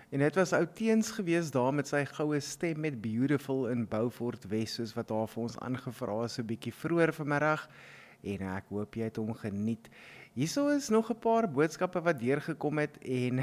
En dit was ou Teens gewees daar met sy goue stem met Beautiful in Beaufort Wes, soos wat daar vir ons aangevra is so bietjie vroeër vanmiddag. En ek hoop jy het hom geniet. Hierso is nog 'n paar boodskappe wat deurgekom het en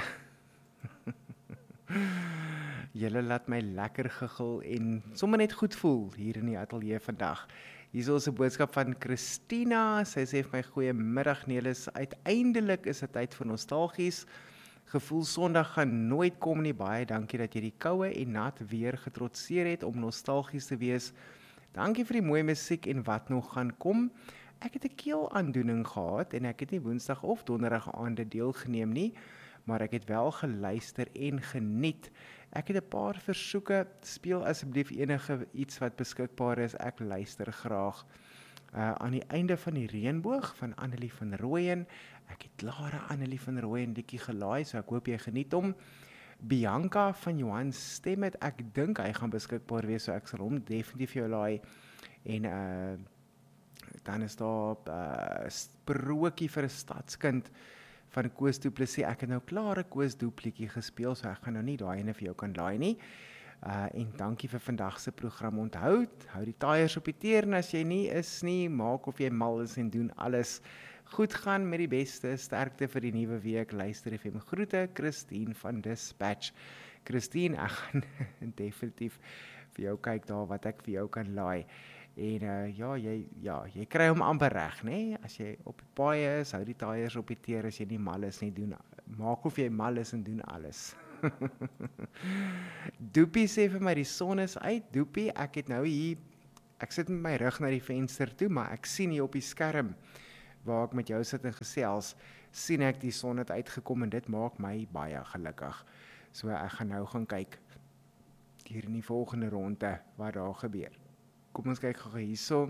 julle laat my lekker giggel en sommer net goed voel hier in die ateljee vandag. Hierso is 'n boodskap van Christina. Sy sê vir my goeiemiddag Nelis. Uiteindelik is dit tyd vir nostalgies. Gevoel Sondag gaan nooit kom nie. Baie dankie dat jy die koue en nat weer getrotseer het om nostalgies te wees. Dankie vir die mooi musiek en wat nog gaan kom. Ek het 'n keelaandoening gehad en ek het nie Woensdag of Donderdag aande deelgeneem nie, maar ek het wel geluister en geniet. Ek het 'n paar versoeke, speel asseblief enige iets wat beskikbaar is, ek luister graag. Aan die einde van die reënboog van Annelie van Rooyen. Ek het klare Annelie van Rooyen liedjie gelaai, so ek hoop jy geniet hom. Bianca van Johan stem het, ek dink hy gaan beskikbaar wees, so ek sal hom definitief vir jou laai. En dan is daar Sprokie vir 'n stadskind van Koos Du Plessis. Ek het nou klaar 'n Koos Du liedjie gespeel, so ek gaan nou nie daai ene vir jou kan laai nie. En dankie vir vandag se program. Onthou, hou die tyres op die teer en as jy nie is nie, maak of jy mal is en doen alles goed gaan met die beste. Sterkte vir die nuwe week. Luister FM. Groete, Christine van Dispatch. Christine, ek gaan definitief vir jou kyk daar wat ek vir jou kan laai. En jy kry hom amper reg, né? As jy op die paai is, hou die tyres op die teer. As jy nie mal is nie, maak of jy mal is en doen alles. Doopie sê vir my, die son is uit. Doopie, ek het nou hier, ek sit met my rug na die venster toe, maar ek sien hier op die skerm, waar ek met jou sit en gesels, sien ek die son het uitgekom en dit maak my baie gelukkig. So ek gaan nou gaan kyk, hier in die volgende ronde, wat daar gebeur. Kom ons kyk gou hierso.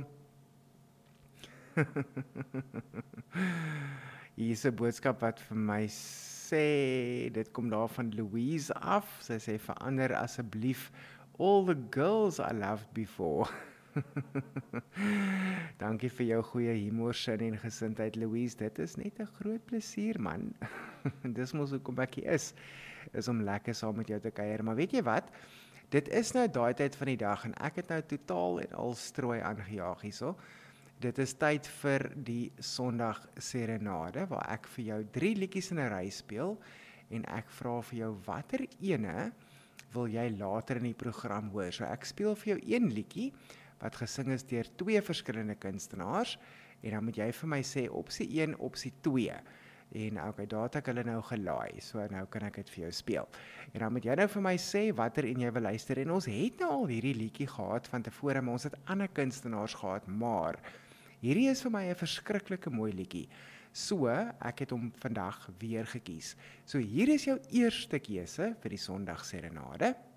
Hier is 'n boodskap wat vir my sê, dit kom daar van Louise af. Sy sê verander asseblief all the girls I loved before. Dankie vir jou goeie humorsin en gesindheid Louise. Dit is net 'n groot plesier man. Dis mos hoekom ek hier is om lekker saam met jou te kuier. Maar weet jy wat? Dit is nou daai tyd van die dag en ek het nou totaal en al strooi aangejaag hierso. Dit is tyd vir die Sondag Serenade waar ek vir jou 3 liedjies in 'n ry speel en ek vra vir jou watter ene wil jy later in die program hoor. So ek speel vir jou 1 liedjie wat gesing is deur 2 verskillende kunstenaars en dan moet jy vir my sê opsie 1, opsie 2. En okay, daar het ek hulle nou gelaai, so nou kan ek dit vir jou speel. En dan moet jy nou vir my sê watter een jy wil luister. En ons het nou al hierdie liedjie gehad van tevore, maar ons het ander kunstenaars gehad, maar hierdie is vir my 'n verskriklike mooi liedjie. So, ek het hom vandag weer gekies. So hier is jou eerste keuse vir die Sondag Serenade.